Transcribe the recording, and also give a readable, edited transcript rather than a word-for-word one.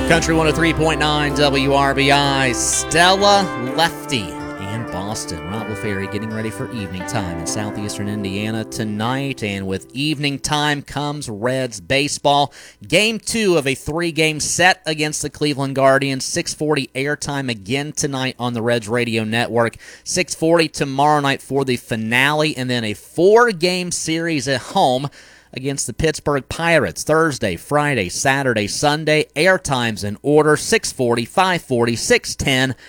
Country 103.9 WRBI, Stella, Lefty, and Boston. Rob LaFerry getting ready for evening time in southeastern Indiana tonight. And with evening time comes Reds baseball. Game 2 of a 3-game set against the Cleveland Guardians. 6:40 airtime again tonight on the Reds radio network. 6:40 tomorrow night for the finale. And then a 4-game series at home against the Pittsburgh Pirates Thursday, Friday, Saturday, Sunday. Airtimes in order: 6:40, 5:40, 6:10,